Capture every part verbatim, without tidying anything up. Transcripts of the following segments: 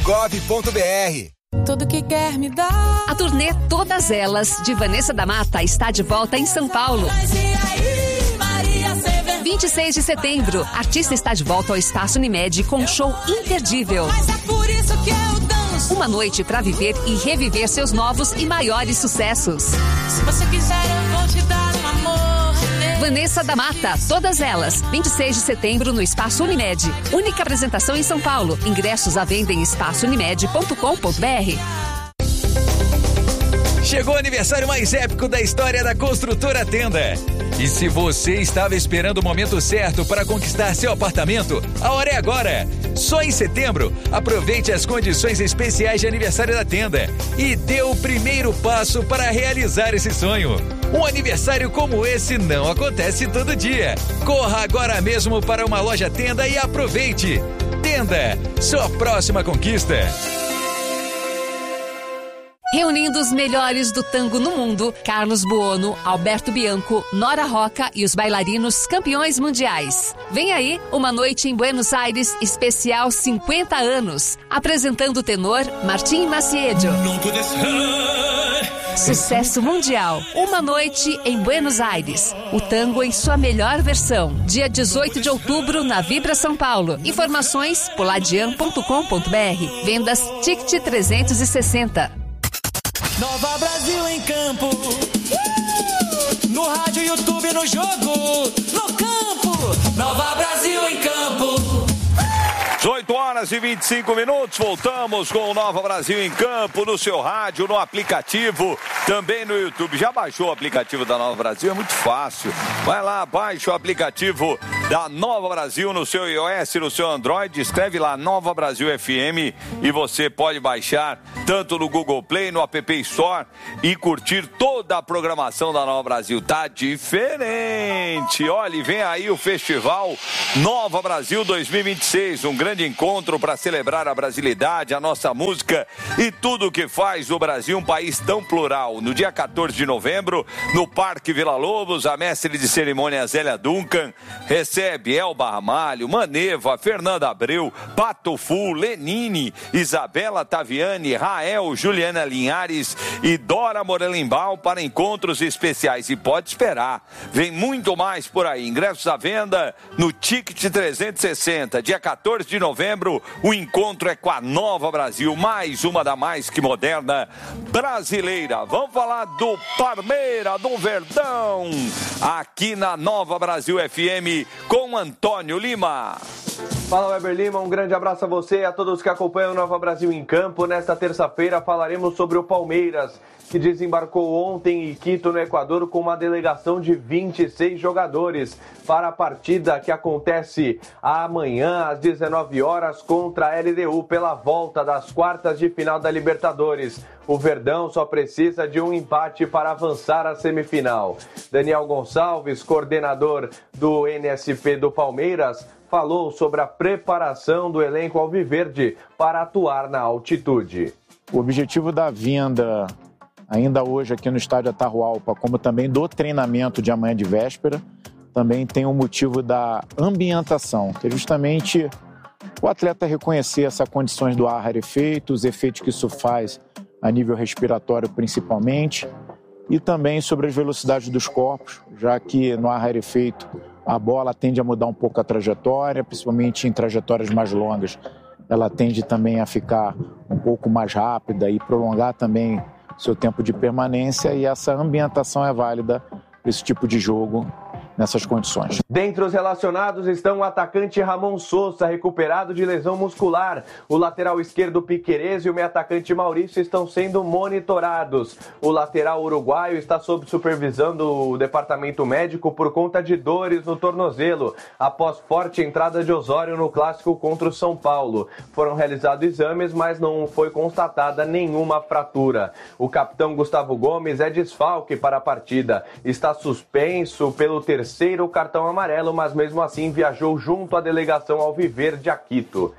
gov ponto br. Tudo que quer me dar. A turnê Todas Elas, de Vanessa da Mata, está de volta em São Paulo. vinte e seis de setembro, a artista está de volta ao Espaço Unimed com um show imperdível. Mas é por isso que eu danço. Uma noite pra viver e reviver seus novos e maiores sucessos. Se você quiser, eu vou te dar um amor. Vanessa da Mata, Todas Elas, vinte e seis de setembro no Espaço Unimed. Única apresentação em São Paulo. Ingressos à venda em espaço unimed ponto com ponto br. Chegou o aniversário mais épico da história da Construtora Tenda. E se você estava esperando o momento certo para conquistar seu apartamento, a hora é agora. Só em setembro, aproveite as condições especiais de aniversário da Tenda e dê o primeiro passo para realizar esse sonho. Um aniversário como esse não acontece todo dia. Corra agora mesmo para uma loja Tenda e aproveite. Tenda, sua próxima conquista. Reunindo os melhores do tango no mundo, Carlos Buono, Alberto Bianco, Nora Roca e os bailarinos campeões mundiais. Vem aí uma noite em Buenos Aires especial cinquenta anos, apresentando o tenor Martim Maciedo. Sucesso mundial, uma noite em Buenos Aires, o tango em sua melhor versão. Dia dezoito de outubro na Vibra São Paulo. Informações poladian ponto com ponto br. Vendas Ticket trezentos e sessenta. Nova Brasil em campo, uh! No rádio, YouTube, no jogo, no campo. Nova Brasil em campo. dezoito horas e vinte e cinco minutos, voltamos com o Nova Brasil em campo, no seu rádio, no aplicativo, também no YouTube. Já baixou o aplicativo da Nova Brasil? É muito fácil. Vai lá, baixa o aplicativo da Nova Brasil no seu iOS, no seu Android, escreve lá Nova Brasil F M e você pode baixar tanto no Google Play, no App Store e curtir toda a programação da Nova Brasil. Tá diferente. Olha, vem aí o Festival Nova Brasil dois mil e vinte e seis, um grande encontro para celebrar a brasilidade, a nossa música e tudo o que faz do Brasil um país tão plural. No dia quatorze de novembro, no Parque Vila Lobos, a mestre de cerimônia Zélia Duncan recebe Elba Ramalho, Maneva, Fernanda Abreu, Pato Fu, Lenine, Isabela Taviani, Rael, Juliana Linhares e Dora Morelenbaum para encontros especiais. E pode esperar, vem muito mais por aí. Ingressos à venda no Ticket trezentos e sessenta. Dia quatorze de novembro, o encontro é com a Nova Brasil, mais uma da mais que moderna brasileira. Vamos falar do Parmeira, do Verdão, aqui na Nova Brasil F M com Antônio Lima. Fala, Weber Lima, um grande abraço a você e a todos que acompanham o Nova Brasil em Campo. Nesta terça-feira falaremos sobre o Palmeiras, que desembarcou ontem em Quito, no Equador, com uma delegação de vinte e seis jogadores para a partida que acontece amanhã às dezenove horas contra a L D U pela volta das quartas de final da Libertadores. O Verdão só precisa de um empate para avançar à semifinal. Daniel Gonçalves, coordenador do N S P do Palmeiras, falou sobre a preparação do elenco alviverde para atuar na altitude. O objetivo da vinda ainda hoje aqui no estádio Atahualpa, como também do treinamento de amanhã de véspera, também tem o motivo da ambientação, que é justamente o atleta reconhecer essas condições do ar rarefeito, os efeitos que isso faz a nível respiratório principalmente, e também sobre as velocidades dos corpos, já que no ar rarefeito a bola tende a mudar um pouco a trajetória, principalmente em trajetórias mais longas, ela tende também a ficar um pouco mais rápida e prolongar também seu tempo de permanência, e essa ambientação é válida para esse tipo de jogo nessas condições. Dentre os relacionados estão o atacante Ramon Sousa, recuperado de lesão muscular. O lateral esquerdo Piquerez e o meio atacante Maurício estão sendo monitorados. O lateral uruguaio está sob supervisão do departamento médico por conta de dores no tornozelo, após forte entrada de Osório no clássico contra o São Paulo. Foram realizados exames, mas não foi constatada nenhuma fratura. O capitão Gustavo Gomes é desfalque para a partida. Está suspenso pelo terceiro terceiro cartão amarelo, mas mesmo assim viajou junto à delegação alviverde a Quito.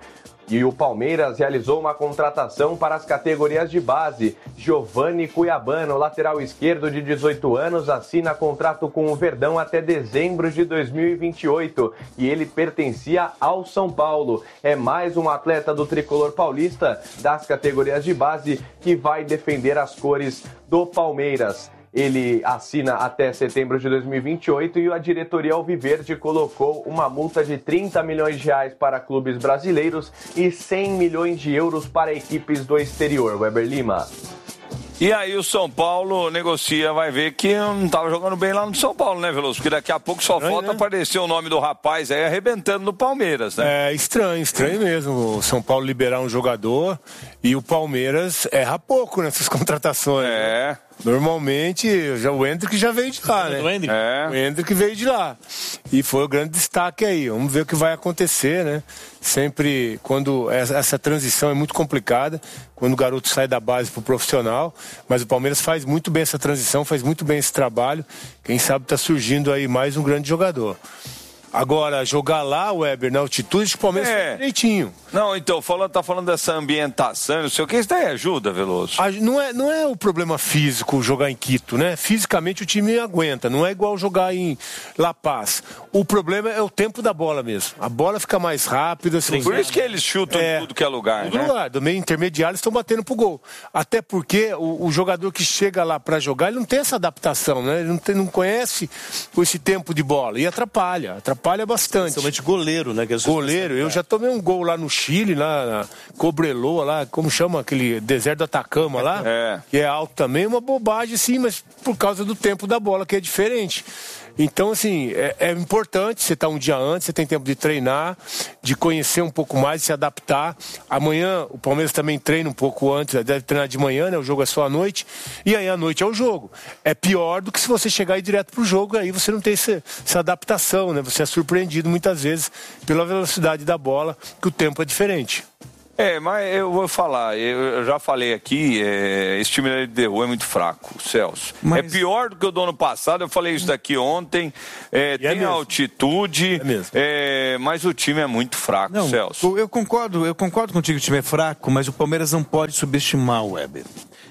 E o Palmeiras realizou uma contratação para as categorias de base. Giovanni Cuiabano, lateral esquerdo de dezoito anos, assina contrato com o Verdão até dezembro de dois mil e vinte e oito. E ele pertencia ao São Paulo. É mais um atleta do tricolor paulista das categorias de base que vai defender as cores do Palmeiras. Ele assina até setembro de dois mil e vinte e oito e a diretoria alviverde colocou uma multa de trinta milhões de reais para clubes brasileiros e cem milhões de euros para equipes do exterior. Weber Lima. E aí o São Paulo negocia, vai ver que não estava jogando bem lá no São Paulo, né, Veloso? Porque daqui a pouco só estranho, falta né? aparecer o nome do rapaz aí arrebentando no Palmeiras, né? É estranho, estranho mesmo o São Paulo liberar um jogador e o Palmeiras erra pouco nessas contratações. É. Né? Normalmente, já, o Hendrick já veio de lá, né? O Hendrick. É. O Hendrick veio de lá. E foi o grande destaque aí. Vamos ver o que vai acontecer, né? Sempre, quando essa transição é muito complicada, quando o garoto sai da base pro profissional, mas o Palmeiras faz muito bem essa transição, faz muito bem esse trabalho. Quem sabe tá surgindo aí mais um grande jogador. Agora, jogar lá, Weber, na altitude, o Palmeiras é. faz direitinho. Não, então, falando, tá falando dessa ambientação, não sei o que, isso daí ajuda, Veloso? A, não, é, não é o problema físico jogar em Quito, né? Fisicamente o time aguenta, não é igual jogar em La Paz. O problema é o tempo da bola mesmo. A bola fica mais rápida. Sim, por isso que eles chutam é, em tudo que é lugar, tudo né? lugar, do meio intermediário eles estão batendo pro gol. Até porque o, o jogador que chega lá pra jogar, ele não tem essa adaptação, né? Ele não, tem, não conhece esse tempo de bola e atrapalha, atrapalha bastante. Principalmente goleiro, né? Que é goleiro, eu já tomei um gol lá no Chile, lá na Cobreloa, lá, como chama aquele deserto do Atacama lá, é. que é alto também, uma bobagem sim, mas por causa do tempo da bola, que é diferente. Então, assim, é, é importante você estar um dia antes, você tem tempo de treinar, de conhecer um pouco mais, de se adaptar. Amanhã, o Palmeiras também treina um pouco antes, deve treinar de manhã, né? O jogo é só à noite. E aí, à noite é o jogo. É pior do que se você chegar aí direto pro jogo, aí você não tem essa, essa adaptação, né? Você é surpreendido muitas vezes pela velocidade da bola, que o tempo é diferente. É, mas eu vou falar, eu já falei aqui, é, esse time de L D U é muito fraco, Celso. Mas... É pior do que o do ano passado, eu falei isso daqui ontem, é, tem é altitude, é é, mas o time é muito fraco, não, Celso. Eu concordo, eu concordo contigo que o time é fraco, mas o Palmeiras não pode subestimar o Weber.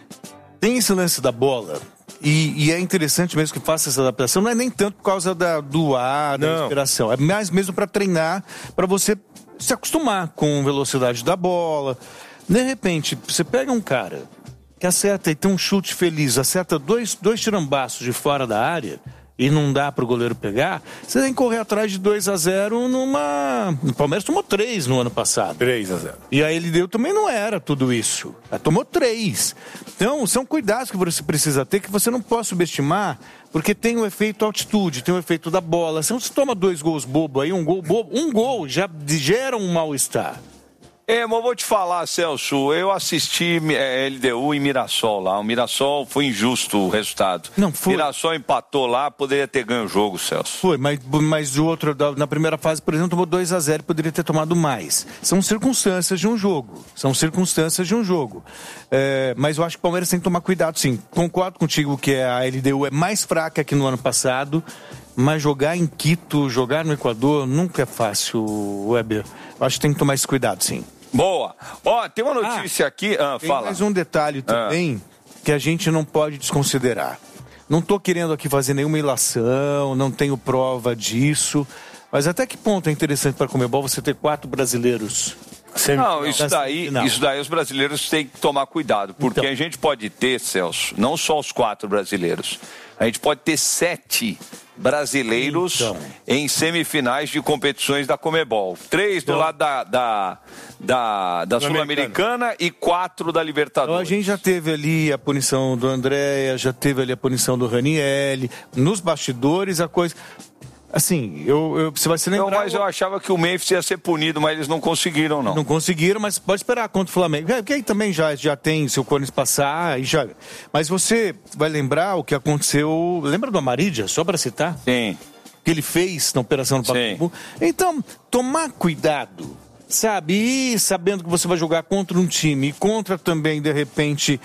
Tem esse lance da bola... E, e é interessante mesmo que faça essa adaptação, não é nem tanto por causa da, do ar, da não. inspiração, é mais mesmo para treinar, para você se acostumar com a velocidade da bola. De repente, você pega um cara que acerta e tem um chute feliz, acerta dois, dois tirambaços de fora da área e não dá pro goleiro pegar, você tem que correr atrás de dois a zero numa... O Palmeiras tomou três no ano passado. três a zero. E a L D U também não era tudo isso. Ela tomou três. Então, são cuidados que você precisa ter, que você não pode subestimar, porque tem o efeito altitude, tem o efeito da bola. Se você toma dois gols bobo aí, um gol bobo, um gol já gera um mal-estar. É, mas eu vou te falar, Celso, eu assisti é, L D U e Mirassol lá. O Mirassol foi injusto o resultado. Não, foi. Mirassol empatou lá, poderia ter ganho o jogo, Celso. Foi, mas, mas o outro, na primeira fase, por exemplo, tomou dois a zero e poderia ter tomado mais. São circunstâncias de um jogo. São circunstâncias de um jogo. É, mas eu acho que o Palmeiras tem que tomar cuidado, sim. Concordo contigo que a L D U é mais fraca que no ano passado, mas jogar em Quito, jogar no Equador, nunca é fácil, Weber. Eu acho que tem que tomar esse cuidado, sim. Boa. Ó, tem uma notícia ah, aqui. Ah, tem fala. mais um detalhe também ah. que a gente não pode desconsiderar. Não estou querendo aqui fazer nenhuma ilação, não tenho prova disso, mas até que ponto é interessante para a Conmebol você ter quatro brasileiros? Não, isso daí, isso daí os brasileiros têm que tomar cuidado, porque então. a gente pode ter, Celso, não só os quatro brasileiros, a gente pode ter sete brasileiros então. em semifinais de competições da Conmebol. Três do então. lado da, da, da, da Sul-Americana e quatro da Libertadores. Então, a gente já teve ali a punição do Andréa, já teve ali a punição do Ranielli, nos bastidores a coisa... Assim, eu, eu, você vai se lembrar... Não, mas eu achava que o Memphis ia ser punido, mas eles não conseguiram, não. Não conseguiram, mas pode esperar contra o Flamengo. Porque aí também já, já tem, se o Corinthians passar, e já... Mas você vai lembrar o que aconteceu... Lembra do Amarídia, só para citar? Sim. Que ele fez na operação do Pacaembu. Então, tomar cuidado, sabe? E sabendo que você vai jogar contra um time, e contra também, de repente,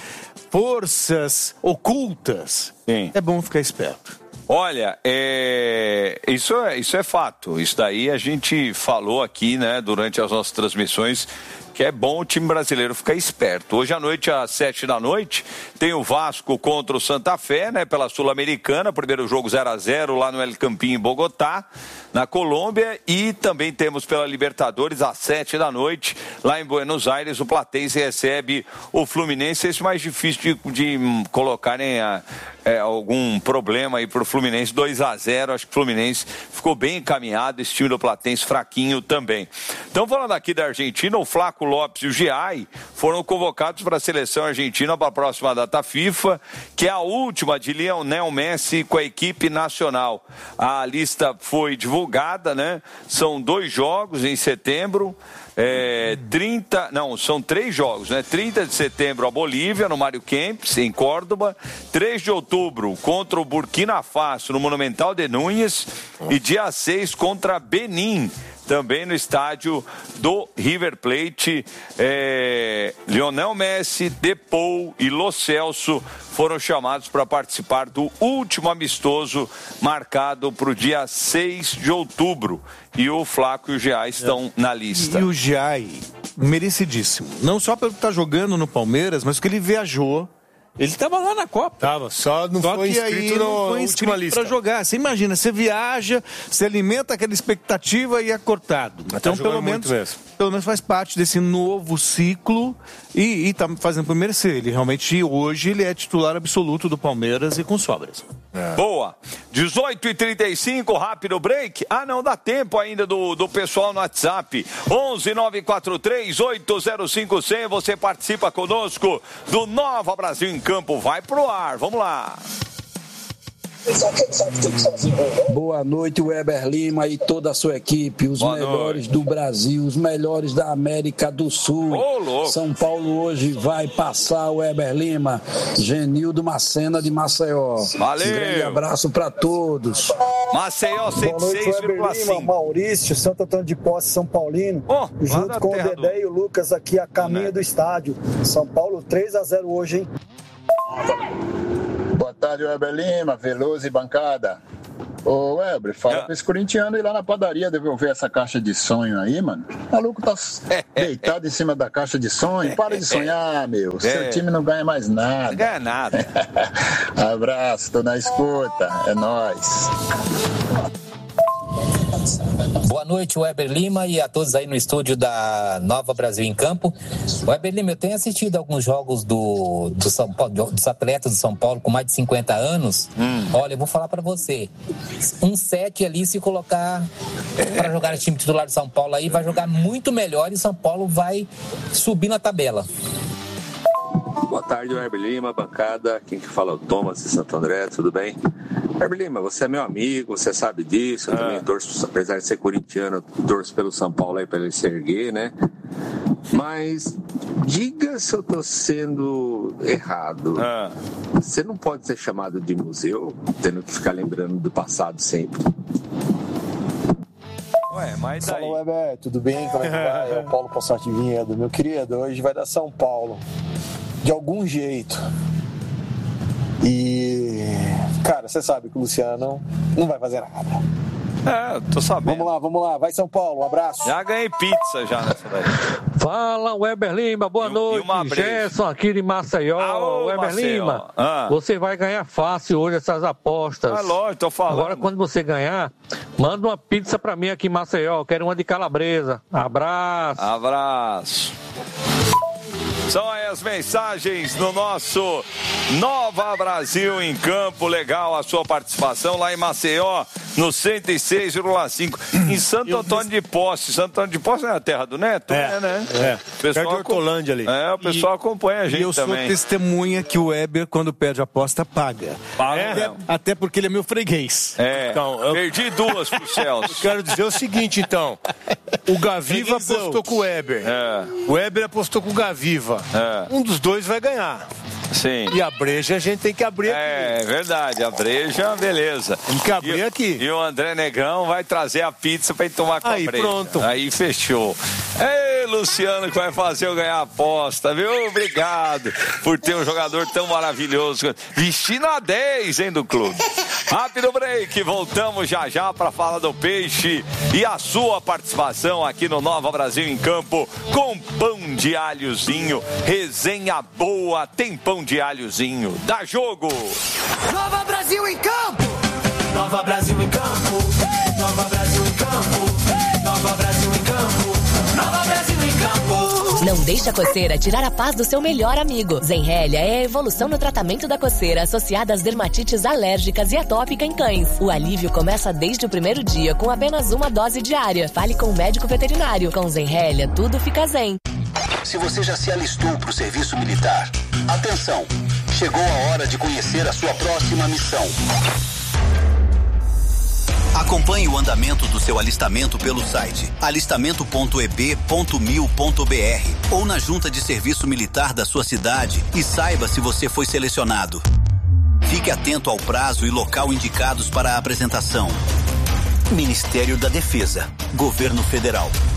forças ocultas, Sim. é bom ficar esperto. Olha, é... Isso, é, isso é fato. Isso daí a gente falou aqui, né, durante as nossas transmissões, que é bom o time brasileiro ficar esperto. Hoje à noite, às sete da noite, tem o Vasco contra o Santa Fé, né, pela Sul-Americana, primeiro jogo zero a zero lá no El Campín, em Bogotá, na Colômbia, e também temos pela Libertadores, às sete da noite, lá em Buenos Aires, o Platense recebe o Fluminense. Esse é mais difícil de, de colocarem a, é, algum problema aí pro Fluminense, dois a zero, acho que o Fluminense ficou bem encaminhado, esse time do Platense fraquinho também. Então, falando aqui da Argentina, o Flaco Lopes e o Giai foram convocados para a seleção argentina para a próxima data FIFA, que é a última de Lionel Messi com a equipe nacional. A lista foi divulgada, né? São dois jogos em setembro. É, trinta, não, são três jogos, né? trinta de setembro a Bolívia, no Mário Kempes, em Córdoba. três de outubro contra o Burkina Faso, no Monumental de Núñez. E dia seis contra Benin, também no estádio do River Plate. É, Lionel Messi, Depou e Lo Celso foram chamados para participar do último amistoso marcado para o dia seis de outubro. E o Flaco e o Giai estão é. na lista. E o Giai, merecidíssimo. Não só pelo estar jogando no Palmeiras, mas porque ele viajou. Ele estava lá na Copa. Tava, só não só foi inscrito na última lista. Para jogar. Você imagina, você viaja, você alimenta aquela expectativa e é cortado. Mas então, tá pelo menos, mesmo. pelo menos faz parte desse novo ciclo e, e tá fazendo por merecer. Ele realmente, hoje, ele é titular absoluto do Palmeiras e com sobras. É. Boa. dezoito e trinta e cinco, rápido break. Ah, não, dá tempo ainda do, do pessoal no WhatsApp. onze nove quatro três oito zero cinco zero zero. Você participa conosco do Nova Brasil em Campo. Vai pro ar. Vamos lá. Boa noite, Weber Lima e toda a sua equipe, os Boa melhores noite. do Brasil, os melhores da América do Sul. Oh, São Paulo hoje vai passar o Weber Lima, Genildo Macena de Maceió. Valeu. Um grande abraço para todos. Maceió cento e seis vírgula cinco. Maurício, Santo Antônio de Posse, São Paulino, oh, junto com o Dedé do... e o Lucas aqui a caminho do estádio. São Paulo três a zero hoje, hein? Boa tarde, Weber Lima, Veloso e bancada. Ô, Weber, fala é. pra esse corintiano ir lá na padaria devolver essa caixa de sonho aí, mano. O maluco tá deitado em cima da caixa de sonho. Para de sonhar, meu. Seu é. time não ganha mais nada. Não ganha nada. Abraço, tô na escuta. É nóis. Boa noite, Weber Lima, e a todos aí no estúdio da Nova Brasil em Campo. Weber Lima, eu tenho assistido alguns jogos do, do São Paulo, dos atletas do São Paulo com mais de cinquenta anos. Hum. Olha, eu vou falar pra você. Um sete ali, se colocar para jogar no time titular do São Paulo aí, vai jogar muito melhor e São Paulo vai subir na tabela. Boa tarde, Weber Lima, bancada. Quem que fala é o Thomas de Santo André, tudo bem? Weber Lima, você é meu amigo, você sabe disso. Eu ah. também torço, apesar de ser corintiano, torço pelo São Paulo aí para ele se erguer, né? Mas diga se eu tô sendo errado. Ah. Você não pode ser chamado de museu, tendo que ficar lembrando do passado sempre. Ué, mas daí... Fala, Weber, tudo bem? Como é que vai? É o Paulo Passati Vinhedo. Meu querido, hoje vai dar São Paulo. De algum jeito. E, cara, você sabe que o Luciano não vai fazer nada. É, tô sabendo. Vamos lá, vamos lá. Vai São Paulo, um abraço. Já ganhei pizza já nessa daí. Fala, Weber Lima, boa e, noite. E Gerson aqui de Maceió. Aô, Weber Maceió. Lima, ah. você vai ganhar fácil hoje essas apostas. É lógico, tô falando. Agora, quando você ganhar, manda uma pizza pra mim aqui em Maceió. Quero uma de calabresa. Abraço. Abraço. São aí as mensagens no nosso Nova Brasil em Campo. Legal a sua participação lá em Maceió, no cento e seis vírgula cinco. Em Santo Antônio de Posse. Santo Antônio de Posse não é a terra do Neto? É, é né? É. O pessoal de Hortolândia ali. É, o pessoal e, acompanha a gente e eu também. Eu sou testemunha que o Weber, quando perde a aposta, paga. Paga. É, até porque ele é meu freguês. É. Então, eu perdi duas pro Celso. Eu quero dizer o seguinte, então. O Gaviva apostou com o Weber. É. O Weber apostou com o Gaviva. É. Um dos dois vai ganhar. Sim. E a breja a gente tem que abrir aqui. É verdade, a breja, beleza. Tem que abrir e, aqui. E o André Negrão vai trazer a pizza pra ele tomar com Aí, a breja. Pronto. Aí fechou. Ei, Luciano, que vai fazer eu ganhar a aposta, viu? Obrigado por ter um jogador tão maravilhoso. Vestindo a dez, hein, do clube. Rápido break, voltamos já já para falar do Peixe e a sua participação aqui no Nova Brasil em Campo com pão de alhozinho. Resenha boa, tem pão de alhozinho. Dá jogo! Nova Brasil em Campo! Nova Brasil em Campo! Nova Brasil em Campo! Nova Brasil em Campo! Nova Brasil em Campo! Não deixe a coceira tirar a paz do seu melhor amigo. Zenrelia é a evolução no tratamento da coceira associada às dermatites alérgicas e atópica em cães. O alívio começa desde o primeiro dia com apenas uma dose diária. Fale com o médico veterinário. Com Zenrelia, tudo fica zen. Se você já se alistou para o serviço militar, atenção! Chegou a hora de conhecer a sua próxima missão. Acompanhe o andamento do seu alistamento pelo site alistamento ponto e b ponto mil ponto b r ou na junta de serviço militar da sua cidade e saiba se você foi selecionado. Fique atento ao prazo e local indicados para a apresentação. Ministério da Defesa, Governo Federal.